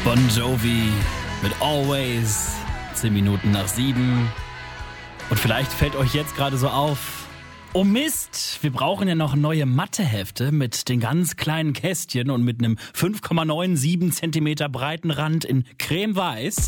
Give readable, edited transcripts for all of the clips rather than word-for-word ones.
Bon Jovi mit Always, 10 Minuten nach 7. Und vielleicht fällt euch jetzt gerade so auf, oh Mist, wir brauchen ja noch neue Mathehefte mit den ganz kleinen Kästchen und mit einem 5,97 Zentimeter breiten Rand in cremeweiß.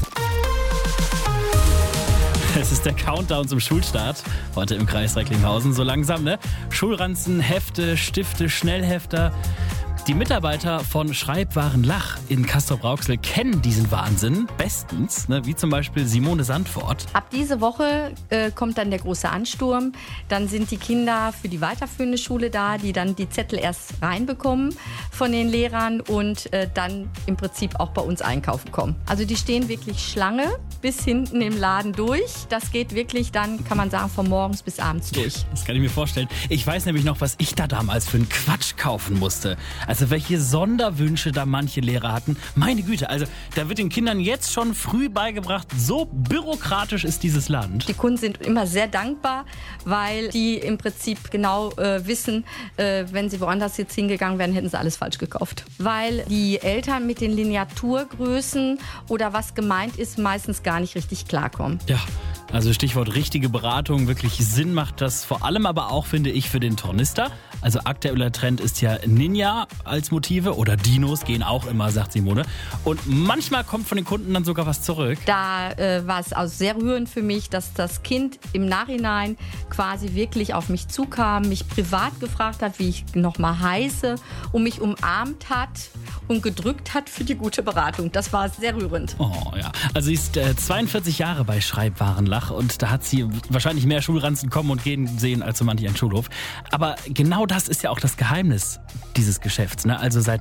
Es ist der Countdown zum Schulstart, heute im Kreis Recklinghausen, so langsam, ne? Schulranzen, Hefte, Stifte, Schnellhefter. Die Mitarbeiter von Schreibwaren Lach in Castrop-Rauxel kennen diesen Wahnsinn bestens, ne? Wie zum Beispiel Simone Sandfort. Ab diese Woche kommt dann der große Ansturm. Dann sind die Kinder für die weiterführende Schule da, die dann die Zettel erst reinbekommen von den Lehrern und dann im Prinzip auch bei uns einkaufen kommen. Also die stehen wirklich Schlange bis hinten im Laden durch. Das geht wirklich dann, kann man sagen, von morgens bis abends durch. Das kann ich mir vorstellen. Ich weiß nämlich noch, was ich da damals für einen Quatsch kaufen musste. Also welche Sonderwünsche da manche Lehrer hatten. Meine Güte, also da wird den Kindern jetzt schon früh beigebracht, so bürokratisch ist dieses Land. Die Kunden sind immer sehr dankbar, weil die im Prinzip genau wissen, wenn sie woanders jetzt hingegangen wären, hätten sie alles falsch gekauft. Weil die Eltern mit den Lineaturgrößen oder was gemeint ist, meistens gar nicht richtig klarkommen. Ja, also Stichwort richtige Beratung, wirklich Sinn macht das vor allem aber auch, finde ich, für den Tornister. Also aktueller Trend ist ja Ninja als Motive oder Dinos gehen auch immer, sagt Simone. Und manchmal kommt von den Kunden dann sogar was zurück. Da war es also sehr rührend für mich, dass das Kind im Nachhinein quasi wirklich auf mich zukam, mich privat gefragt hat, wie ich nochmal heiße und mich umarmt hat und gedrückt hat für die gute Beratung. Das war sehr rührend. Oh ja, also sie ist 42 Jahre bei Schreibwaren Lach und da hat sie wahrscheinlich mehr Schulranzen kommen und gehen sehen als so manch ein Schulhof. Aber genau das ist ja auch das Geheimnis dieses Geschäfts, ne? Also seit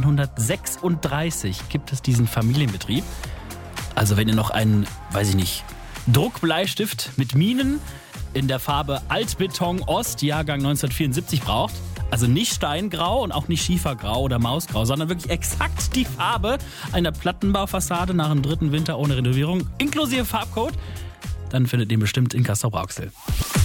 1936 gibt es diesen Familienbetrieb. Also wenn ihr noch einen, weiß ich nicht, Druckbleistift mit Minen in der Farbe Altbeton Ost, Jahrgang 1974 braucht, also nicht Steingrau und auch nicht Schiefergrau oder Mausgrau, sondern wirklich exakt die Farbe einer Plattenbaufassade nach dem 3. Winter ohne Renovierung, inklusive Farbcode, dann findet ihr bestimmt in Castrop-Rauxel.